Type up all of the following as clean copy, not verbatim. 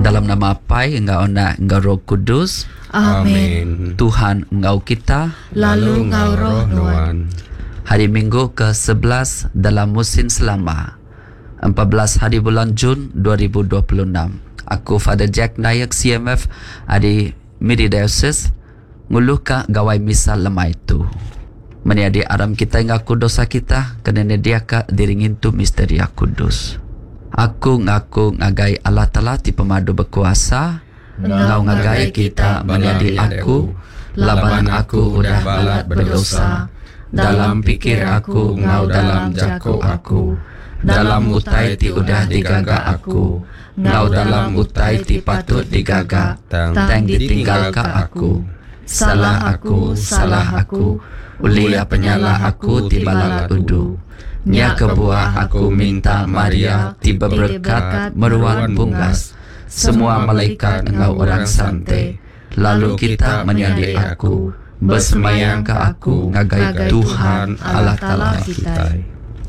Dalam nama Pai, Engkau Anak, Engkau Roh Kudus. Amin. Tuhan Engkau kita, lalu Engkau Roh Nuan. Hari Minggu ke-11 dalam musim selama 14 hari bulan Jun 2026. Aku Father Jack Nayak CMF Adi Miri Diocese nguluh ka gawai misal lemah itu. Meniadi aram kita ngaku dosa kita kena dia ka diringin tu misteri kudus. Aku ngaku ngagai Allah Ta'ala ti pemadu berkuasa. Engkau ngagai kita meniadi aku. Laban aku udah balat berdosa. Dalam pikir aku ngau dalam jaku aku. Dalam utai ti udah digaga aku. Ngau dalam utai ti patut digaga. Tang ditinggal ka aku. Salah aku. Ulia penyalah aku ti balak udu. Nya kebuah aku minta Maria ti berkat meruan bungkas. Semua malaikat engkau orang santai. Lalu kita menyadi aku. Bersemayang ke aku ngagai Tuhan Allah Ta'ala kita.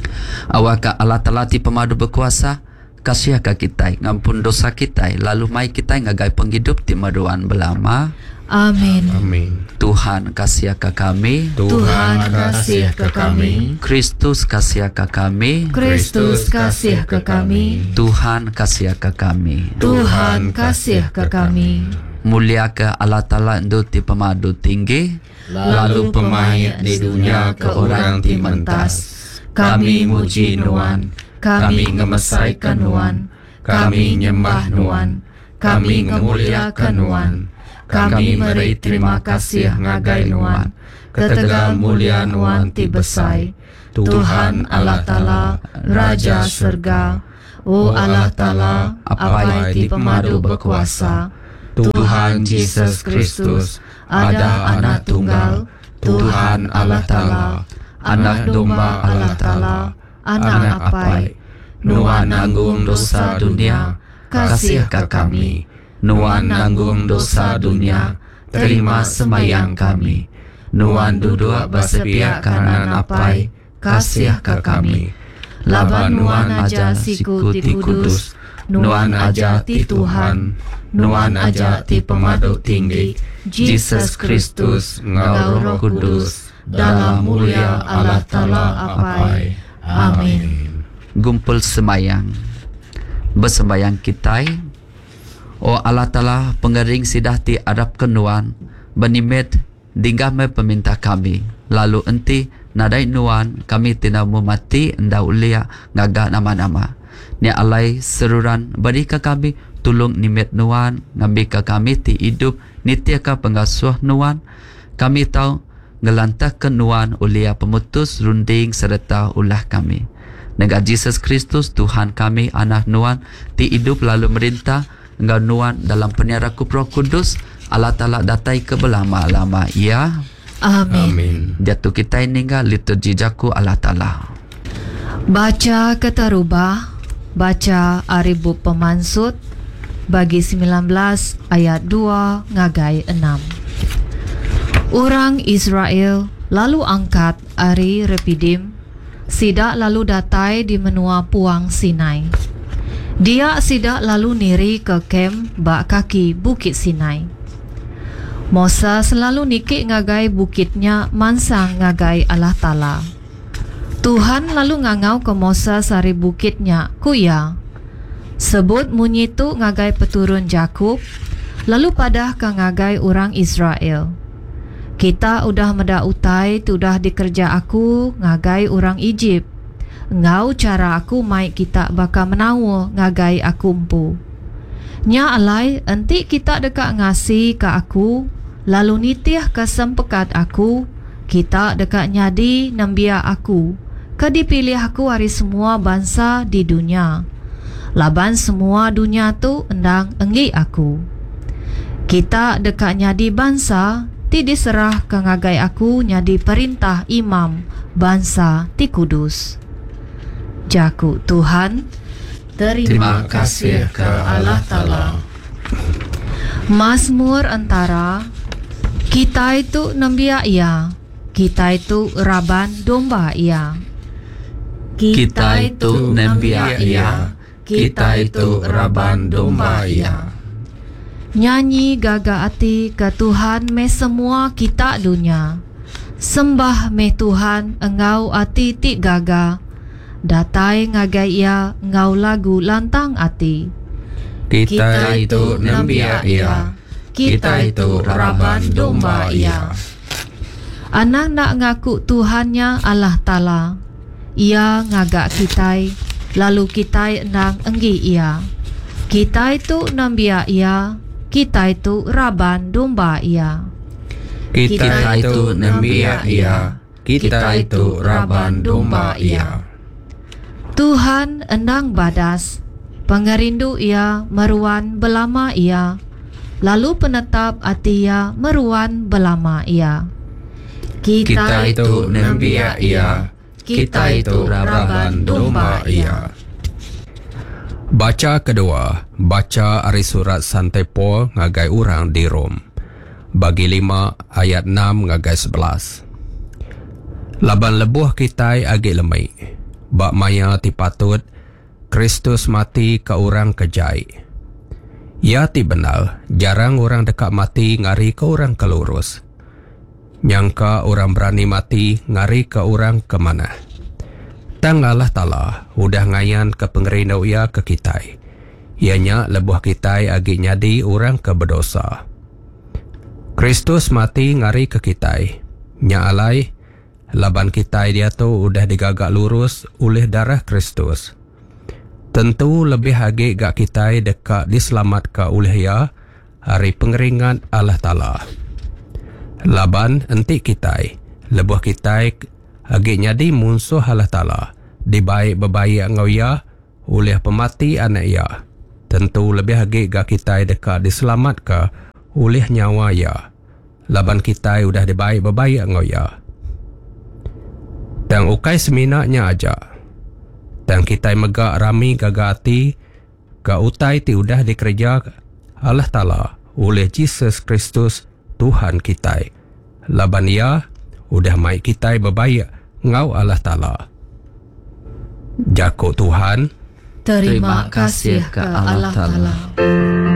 Awak Allah Ta'ala ti pemadu berkuasa. Kasih ke kita ngampun dosa kita. Lalu mai kita ngagai penghidup ti meruan belama. Amin. Amin. Tuhan kasih ke kami. Tuhan kasih ke kami. Kristus kasih ke kami. Kristus kasih ke kami. Tuhan kasih ke kami. Tuhan kasih ke kami. Mulia ke Allah Ta'ala ti pemadu tinggi. Lalu pemahit di dunia ke orang ti mentas. Kami muji Nuan. Kami ngemesaikan Nuan. Kami nyembah Nuan. Kami ngemuliakan Nuan. Kami beri terima kasih ngagai Nuan. Ketegal mulia Nuan ti besai. Tuhan Allah Ta'ala, Raja Surga. O Allah Ta'ala, apa ti pemadu berkuasa. Tuhan Yesus Kristus, ada anak tunggal. Tuhan Allah Ta'ala, anak domba Allah Ta'ala, anak apai. Nuan nanggung dosa dunia, kasih ke kami. Nuan nanggung dosa dunia, terima sembahyang kami. Nuan duduk bersepiak kanan apai, kasih ke kami. Laban Nuan aja siku ti kudus, Nuan aja ti Tuhan, Nuan aja ti pemadu tinggi, Yesus Kristus, Engkau Roh Kudus, dalam mulia Allah Ta'ala apai. Amin. Gumpul sembayang. Bersembayang kita. O Allah Ta'ala pengering sidah ti adap kenuan benimet dinggah me peminta kami. Lalu enti nadai nuan kami tina memati enda ulia ngaga nama-nama. Ni alai seruran beri ke kami tulung nimet nuan ngambil ke kami ti hidup nitia ka pengasuh nuan. Kami tahu ngelantah ke nuan ulia pemutus runding serta ulah kami. Nega Yesus Kristus Tuhan kami anak nuan ti hidup lalu merintah Engkau Nuan dalam peniara Roh Kudus. Allah Ta'ala datai ke belama-lama. Ya. Amin. Jatuh kita ini liturgi jaku Allah Ta'ala. Baca ketarubah. Baca Aribu Pemansut bagi 19 ayat 2 ngagai 6. Orang Israel lalu angkat Ari Repidim. Sidak lalu datai di menua Puang Sinai. Dia sidak lalu niri ke kem bak kaki Bukit Sinai. Musa selalu nikik ngagai bukitnya mansang ngagai Allah Ta'ala. Tuhan lalu ngangau ke Musa sari bukitnya kuya. Sebut munyi tu ngagai peturun Jakub, lalu padah ke ngagai orang Israel. Kita udah meda utai tu dah dikerja aku ngagai orang Egypt. Ngau cara aku mai kita baka menawa ngagai aku empu. Nya alai enti kita dekat ngasi ke aku, lalu nitiah ke sempekat aku, kita dekat nyadi nambia aku, ke dipilih aku hari semua bangsa di dunia. Laban semua dunia tu endang enggi aku. Kita dekat nyadi bangsa, ti diserah ke ngagai aku nyadi perintah imam bangsa ti kudus. Jaku Tuhan, terima kasih ke Allah Ta'ala. Mazmur antara kita itu nambia ia, kita itu raban domba ia. Kita itu nambia ia, kita itu raban domba ia. Nyanyi gaga ati ke Tuhan me semua kita dunia. Sembah me Tuhan engau ati ti gaga. Datai ngagai ia ngau lagu lantang ati. Kita itu nambia ia, kita itu raban domba ia. Anang nak ngaku Tuhannya Allah Ta'ala. Ia ngagak kitai, lalu kitai nang enggi ia. Kita itu nambia ia, kita itu raban domba ia. Kita itu nambia ia, kita itu raban domba ia. Tuhan endang badas, pengerindu ia meruan belama ia. Lalu penetap ati ia meruan belama ia. Kita itu nambia ia, kita itu raban domba ia. Baca kedua, baca dari surat Santai Paul ngagai orang di Rom. Bagi 5 ayat 6 ngagai 11. Laban lebuh kita agi lemai. Bak maya ti patut Kristus mati ke orang kejai. Ya ti benar, jarang orang dekat mati ngari ke orang kelurus. Nyangka orang berani mati ngari ke orang kemana. Tang Allah Ta'ala udah ngayan ke pengerindau ia ke kita. Ianya lebuh kita agi nyadi orang ke berdosa. Kristus mati ngari ke kita. Nya alai, laban kita dia tu udah digagak lurus oleh darah Kristus. Tentu lebih agi gak kita dekat diselamatkan oleh ia hari pengeringan Allah Ta'ala. Laban enti kita, lebuh kita agi nyadi musuh Allah Ta'ala, dibaik bebaik ngau ia oleh pemati anak ia. Tentu lebih agi gak kita dekat diselamatkan oleh nyawa ia. Laban kita udah dibaik bebaik ngau ia. Dan ukai seminaknya aja. Dan kita megak rami gagati ka utai ti udah dikerja Allah Ta'ala oleh Yesus Kristus Tuhan kita. Laban ia udah mai kita bebaik ngau Allah Ta'ala. Jako Tuhan. Terima kasih ke Allah Ta'ala.